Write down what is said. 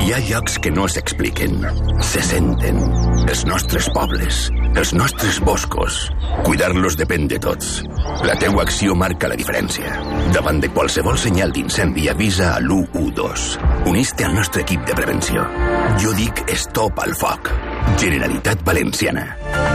Hi ha llocs que no s'expliquen, se senten. Els nostres pobles, els nostres boscos. Cuidar-los depèn de tots. La teua acció marca la diferència. Davant de qualsevol senyal d'incendi avisa a l'112. Unís-te al nostre equip de prevenció. Jo dic stop al foc. Generalitat Valenciana.